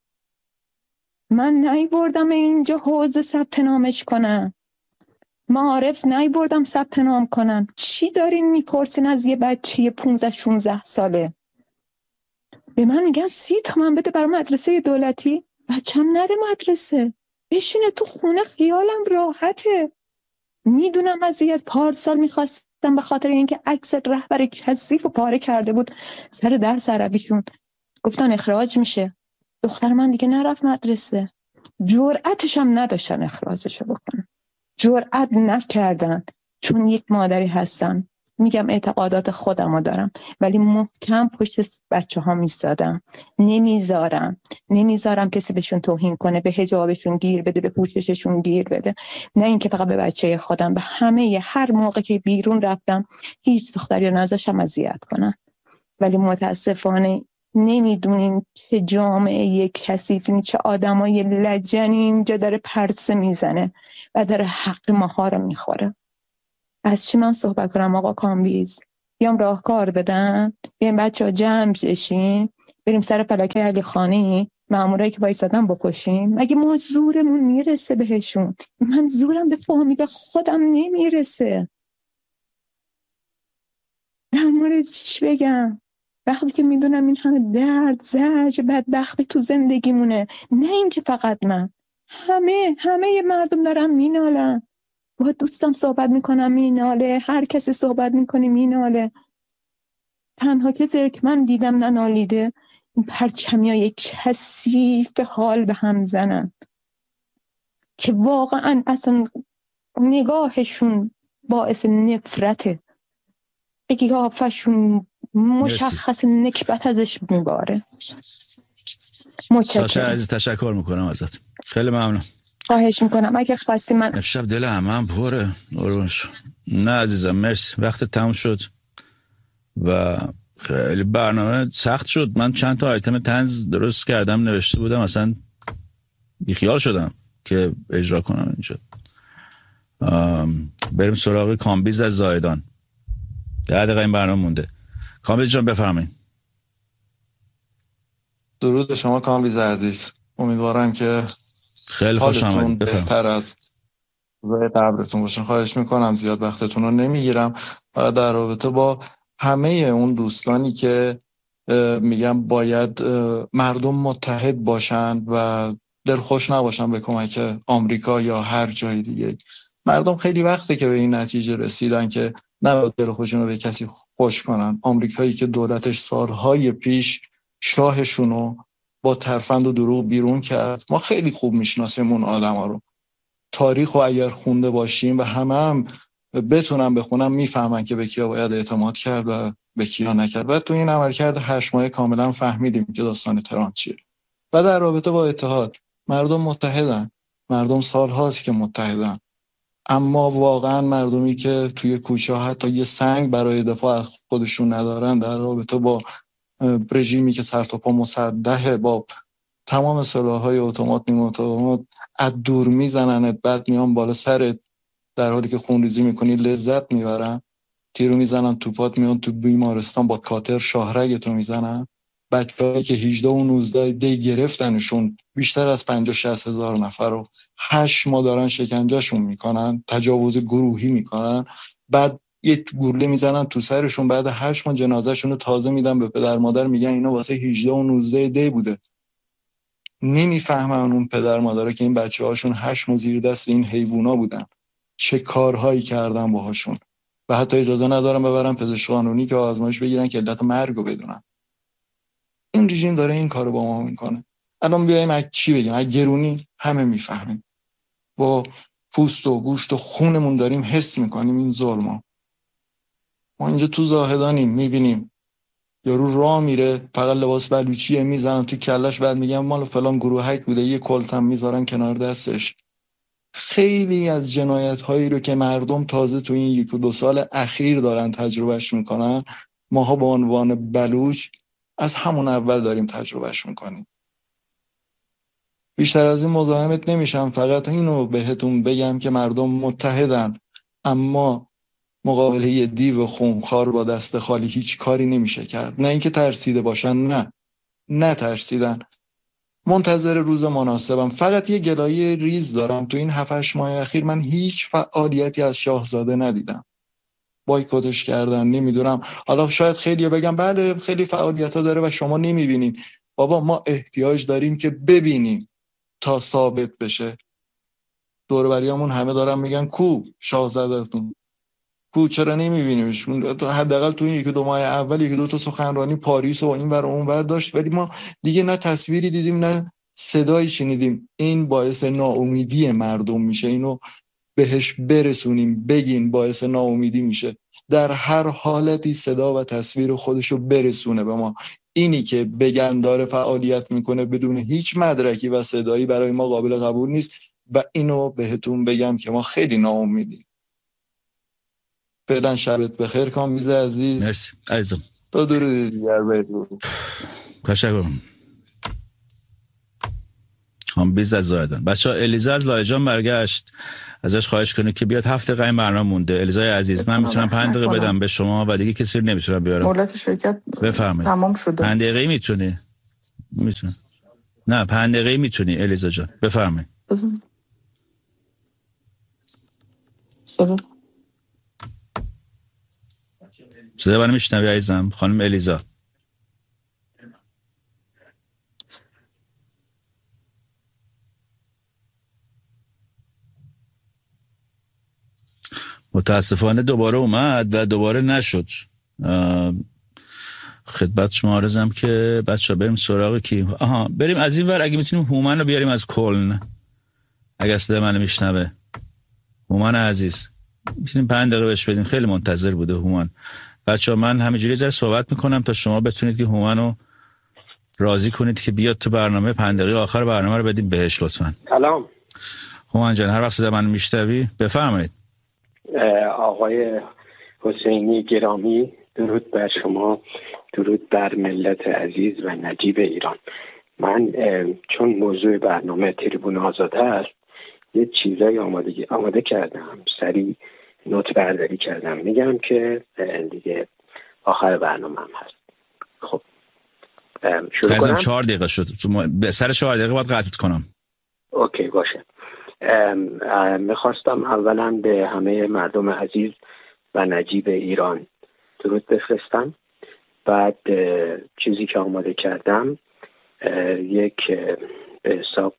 من نیبردم اینجا حوزه ثبت نامش کنم، معارف نیبردم ثبت نام کنم. چی دارین میپرسین از یه بچه پونزده شونزده ساله؟ به من میگن سی تومن بده برای مدرسه دولتی. بچم نره مدرسه، بشینه تو خونه، خیالم راحته. میدونم اذیت. پارسال میخواست رفتن به خاطر اینکه عکس رهبر کثیف و پاره کرده بود سر درس عربیشون، گفتن اخراج میشه. دختر من دیگه نرفت مدرسه، جرأتش هم نداشتن اخراجشو بکنن، جرأت نکردن. چون یک مادری هستم، میگم اعتقادات خودمو دارم، ولی محکم پشت بچه ها میستادم، نمیذارم نمیذارم کسی بهشون توهین کنه، به حجابشون گیر بده، به پوشششون گیر بده. نه اینکه فقط به بچه خودم، به همه. هر موقع که بیرون رفتم هیچ دختری رو نذاشتم اذیت کنن. ولی متاسفانه نمیدونین چه جامعه کثیفی، چه آدمای لجنی اینجا داره پرسه میزنه و داره حق ماها رو میخوره. از چی من صحبت کنم آقا کامبیز؟ بیام راهکار بدم؟ بیام بچه ها جمع بشیم بریم سر فلکه علی خانی مامورایی که وایسادن بکشیم؟ مگه ما زورمون میرسه بهشون؟ من زورم به فامیل خودم نمیرسه. در مورد چی بگم؟ وقتی که میدونم این همه درد، زجر، بدبختی تو زندگیمونه، نه اینکه فقط من، همه همه مردم دارن مینالن. با دوستم صحبت میکنم میناله، هر کسی صحبت میکنی میناله. تنها کسی که من دیدم ننالیده این پرچمیای کثیف حال به هم زنن که واقعا اصلا نگاهشون باعث نفرته، قیافشون مشخص نکبت ازش میباره.
ساشا عزیز تشکر میکنم ازت، خیلی ممنون.
خواهش میکنم اگه خواستی من
امشب دل همم پره. نه عزیزم مرسی، وقت تموم شد و خیلی برنامه سخت شد. من چند تا آیتم طنز درست کردم نوشته بودم، اصلا بیخیال شدم که اجرا کنم اینجا. بریم سراغ کامبیز از زایدان. ده دقیقه این برنامه مونده. کامبیز جان بفرمایید.
درود به شما کامبیز عزیز، امیدوارم که
خیلی خوش آمدید.
بهتر از روی قبرتون باشین. خواهش میکنم زیاد وقتتون رو نمیگیرم. فقط در رابطه با همه اون دوستانی که میگم باید مردم متحد باشن و دلخوش نباشن به کمک آمریکا یا هر جای دیگه، مردم خیلی وقته که به این نتیجه رسیدن که نباید دلخوشون رو به کسی خوش کنن. آمریکایی که دولتش سالهای پیش شاهشونو با ترفند و دروغ بیرون کرد، ما خیلی خوب میشناسیم اون آدما رو. تاریخ رو اگر خونده باشیم و همه هم بتونم بخونم میفهمن که به کیا باید اعتماد کرد و به کیا نکرد. و تو این عملکرد هشت ماه کاملا فهمیدیم که داستان ترامپ چیه. و در رابطه با اتحاد، مردم متحدن، مردم سالهاست که متحدن، اما واقعا مردمی که توی کوچه حتی یه سنگ برای دفاع از خودشون ندارن، در رابطه با رژیمی که سر تا پا مسلحه، با تمام سلاح‌های اتومات نیمه اتومات از دور میزننت، بعد میان بالا سرت در حالی که خونریزی میکنی لذت میبرن، تیرو میزنن توپات، میان تو بیمارستان با کاتر شاهرگتو میزنن. بچه‌هایی که هجده و نوزده دی گرفتنشون بیشتر از پنجاه شصت هزار نفر رو هشت ماه دارن شکنجهشون میکنن، تجاوز گروهی میکنن، بعد یه گوله میزنن تو سرشون، بعد هشت ماه جنازه‌شون رو تازه میدن به پدر مادر، میگن اینا واسه هجده و نوزده دی بوده. نمیفهمن اون پدر مادرها که این بچه‌هاشون هشت ماه زیر دست این حیوونا بودن، چه کارهایی کردن باهاشون، و حتی اجازه ندارن ببرن پزشک قانونی که آزمایش بگیرن که علت مرگو بدونن. این رژیم داره این کارو با ما میکنه. الان بیایم از چی بگیم؟ از گرونی همه میفهمیم، با پوست و گوشت و خونمون داریم حس میکنیم این ظلمو. ما اینجا تو زاهدانیم، میبینیم یارو راه میره فقط لباس بلوچیه میزنن تو کلش، بعد میگن مال فلان گروهک بوده، یه کلتم میذارن کنار دستش. خیلی از جنایت هایی رو که مردم تازه تو این یک و دو سال اخیر دارن تجربهش میکنن، ماها به عنوان بلوچ از همون اول داریم تجربهش میکنیم. بیشتر از این مزاحمت نمیشم، فقط اینو بهتون بگم که مردم متحدن، اما مقابله یه دیو خونخوار با دست خالی هیچ کاری نمیشه کرد. نه اینکه ترسیده باشن، نه نه ترسیدن، منتظر روز مناسبم. فقط یه گلایه ریز دارم، تو این هفت هشت ماه اخیر من هیچ فعالیتی از شاهزاده ندیدم. بایکوتش کردن، نمیدونم، حالا شاید خیلی بگم بله خیلی فعالیت‌ها داره و شما نمیبینیم. بابا ما احتیاج داریم که ببینیم تا ثابت بشه. دور و بریامون همه دارن میگن کو شاهزاده‌تون، کو چرا نمیبینیمش؟ حداقل تو این یکی دو ماه اول یکی دو تا سخنرانی پاریس و این ور اون ور داشت، ولی ما دیگه نه تصویری دیدیم نه صدایی شنیدیم. این باعث ناامیدی مردم میشه. اینو بهش برسونیم، بگین باعث ناامیدی میشه. در هر حالتی صدا و تصویر خودشو برسونه به ما. اینی که بگن داره فعالیت میکنه بدون هیچ مدرکی و صدایی برای ما قابل قبول نیست و اینو بهتون بگم که ما خیلی ناامیدیم. فعلا شبت بخیر کامبیز عزیز.
مرسی عزیزم.
تا درود دیگر بدرود.
تشکر کامبیز از زایدان. بچه‌ها الیزا از لایجان برگشت، ازش خواهش کنید که بیاد. هفت دقیقه برنامه مونده. الیزای عزیز من میتونم پنج دقیقه بدم به شما و دیگه کسی رو نمیتونم بیارم.
مهلت شرکت
بفرمایید.
تمام شده.
پنج دقیقه میتونی؟ میتونم. نه پنج دقیقه میتونی الیزا جان. بفرمایید.
صدا
صدا منو میشنوی عزیزم؟ خانم الیزا. متاسفانه دوباره اومد و دوباره نشد. خدمت شما عرضم که بچه ها بریم سراغ کی؟ آها بریم از این ور. اگه میتونیم هومن رو بیاریم از کلن، اگه صدا منو میشنوه. هومن عزیز میتونیم پنج دقیقه بهش بدیم، خیلی منتظر بوده هومن. بچه ها من همینجوری ذره صحبت میکنم تا شما بتونید که هومن رو راضی کنید که بیاد تو برنامه. پنج دقیقه آخر برنامه رو بدیم بهش لطفا.
سلام
هومن جان، هر وقت صدا منو میشنوی بفرمایید.
آقای حسینی گرامی، درود بر شما، درود بر ملت عزیز و نجیب ایران. من چون موضوع برنامه تریبون آزاده است یه چیزایی آماده آماده کردم، سریع نوت برداری کردم، میگم که دیگه آخر برنامه هم هست. خب شروع کنم؟
چهار دقیقه شد، به سر چهار دقیقه باید قطعت کنم.
اوکی باشه. میخواستم اولا به همه مردم عزیز و نجیب ایران درود بفرستم. بعد چیزی که آماده کردم یک به حساب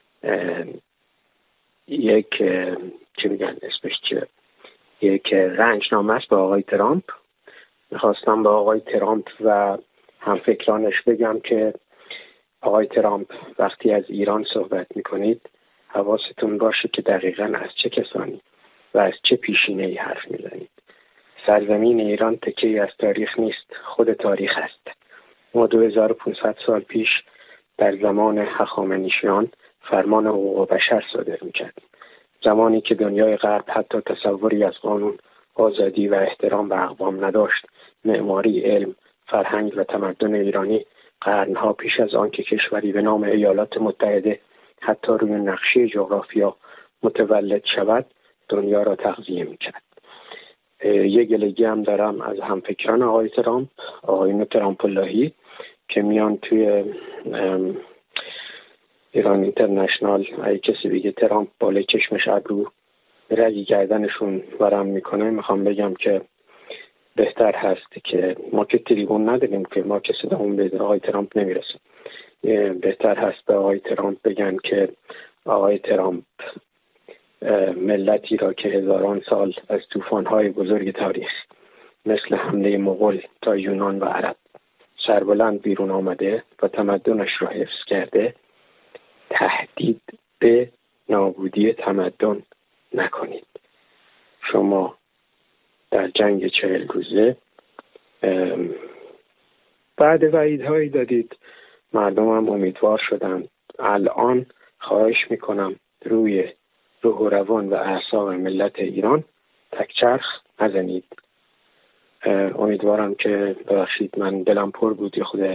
یک چی میگن اسمش چیه، یک رنجنامه است به آقای ترامپ. میخواستم به آقای ترامپ و همفکرانش بگم که آقای ترامپ وقتی از ایران صحبت میکنید حواستون باشه که دقیقاً از چه کسانی و از چه پیشینه‌ای حرف میزنید. سرزمین ایران تکه‌ای از تاریخ نیست، خود تاریخ است. ما دو هزار و پانصد سال پیش در زمان هخامنشیان فرمان حقوق بشر صادر میکردیم. زمانی که دنیای غرب حتی تصوری از قانون، آزادی و احترام به اقوام نداشت، معماری، علم، فرهنگ و تمدن ایرانی قرنها پیش از آن که کشوری به نام ایالات متحده حتی روی نقشه جغرافیا متولد شود دنیا را تغذیه میکرد. یه گلگی هم دارم از همفکران آقای ترامپ، آقایون ترامپ اللهی که میان توی ایران اینترنشنال، اگه کسی بگه ترامپ بالای چشمش ابرو رگی گردنشون ورم میکنه، میخوام بگم که بهتر هست که ما که تریبون نداریم که ما که صدامون به آقای ترامپ نمیرسه. بهتر هست به آقای ترامپ بگن که آقای ترامپ ملتی را که هزاران سال از طوفان‌های بزرگ تاریخ مثل حمله مغول تا یونان و عرب سربلند بیرون آمده و تمدنش را حفظ کرده، تهدید به نابودی تمدن نکنید. شما در جنگ چهل روزه بعد وعیدهایی دادید، مردم هم امیدوار شدند. الان خواهش میکنم روی روح و روان و اعصاب ملت ایران تکچرخ نزنید. امیدوارم که ببخشید من دلم پر بود، یه خود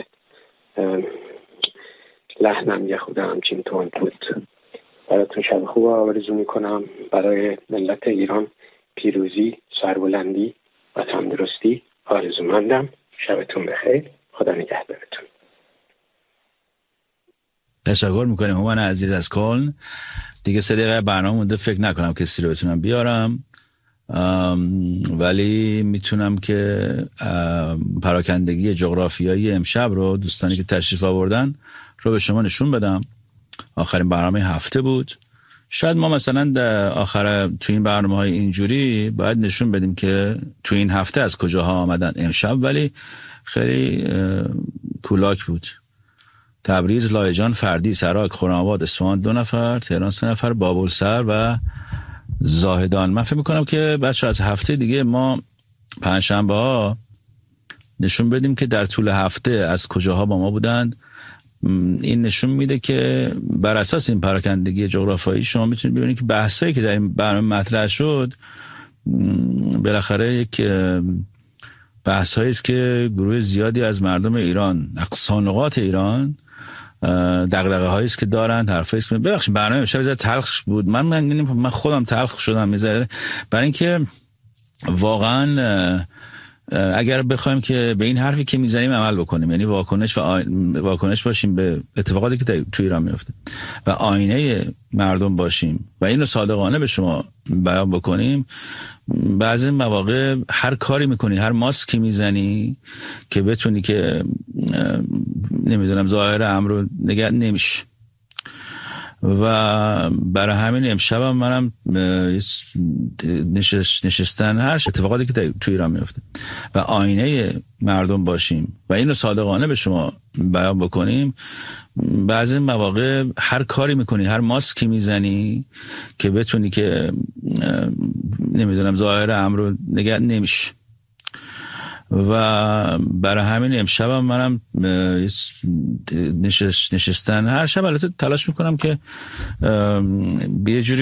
لحنم یه خود همچین تون بود. براتون شب خوب آرزو میکنم، برای ملت ایران پیروزی، سربلندی و تندرستی آرزومندم. شبتون بخیر، خدا نگهدارتون.
تشکر میکنیم هومن عزیز از کلن. دیگه سه دقیقه برنامه مونده، فکر نکنم کسی رو بتونم بیارم، ولی میتونم که پراکندگی جغرافیایی امشب رو دوستانی که تشریف آوردن رو به شما نشون بدم. آخرین برنامه هفته بود شاید ما مثلا در آخر تو این برنامه های اینجوری باید نشون بدیم که تو این هفته از کجاها آمدن امشب، ولی خیلی کولاک بود. تبریز، لایجان، فردی، سراک، خرم‌آباد، اصفهان دو نفر، تهران سه نفر، بابلسر و زاهدان. من فکر میکنم که بچه از هفته دیگه ما پنجشنبه ها نشون بدیم که در طول هفته از کجاها با ما بودند. این نشون میده که بر اساس این پراکندگی جغرافیایی شما میتونید ببینید که بحثایی که در این برنامه مطرح شد بالاخره یک بحثایی است که گروه زیادی از مردم ایران، اقصا نقاط ایران، دغدغه هایی است که دارند، حرفایی است که ببخشید برنامه امشب زیاد تلخ بود. من من من خودم تلخ شدم میذاره، برای اینکه واقعا اگر بخوایم که به این حرفی که میزنیم عمل بکنیم، یعنی واکنش و آین... واکنش باشیم به اتفاقاتی که تو ایران میفته و آینه مردم باشیم و این رو صادقانه به شما بیان بکنیم، بعضی مواقع هر کاری میکنی، هر ماسکی میزنی که بتونی که نمیدونم ظاهر امر رو نگه نمیشه. و برای همین امشب هم منم نشست نشستن هر اتفاقاتی که تو ایران میفته و آینه مردم باشیم و این رو صادقانه به شما بیان بکنیم، بعضی مواقع هر کاری میکنی، هر ماسکی میزنی که بتونی که نمیدونم ظاهر امر رو نگه نمیشه. و برای همین امشب هم منم نشست نشستن هر شب البته تلاش میکنم که به یه جوری